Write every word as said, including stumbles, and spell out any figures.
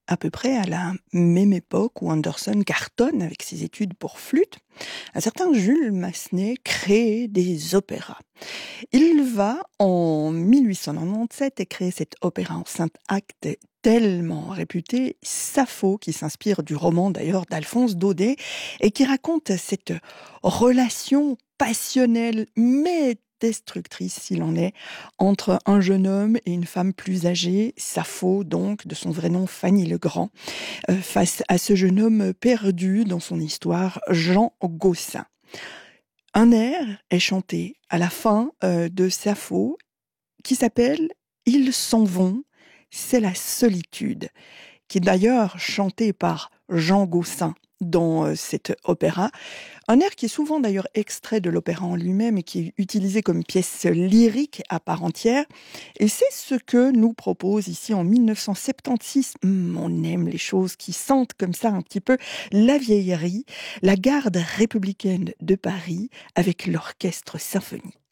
à peu près à la même époque où Andersen cartonne avec ses études pour flûte, un certain Jules Massenet crée des opéras. Il va, en mille huit cent quatre-vingt-dix-sept, créer cet opéra en cinq actes tellement réputé, Sappho, qui s'inspire du roman d'ailleurs d'Alphonse Daudet, et qui raconte cette relation passionnelle, mais destructrice s'il en est, entre un jeune homme et une femme plus âgée, Sappho donc, de son vrai nom Fanny Legrand, euh, face à ce jeune homme perdu dans son histoire, Jean Gaussin. Un air est chanté à la fin euh, de Sappho qui s'appelle « Ils s'en vont », c'est la solitude, qui est d'ailleurs chanté par Jean Gaussin dans euh, cet opéra. Un air qui est souvent d'ailleurs extrait de l'opéra en lui-même et qui est utilisé comme pièce lyrique à part entière. Et c'est ce que nous propose ici en mille neuf cent soixante-seize, hum, on aime les choses qui sentent comme ça un petit peu la vieillerie, la garde républicaine de Paris avec l'orchestre symphonique.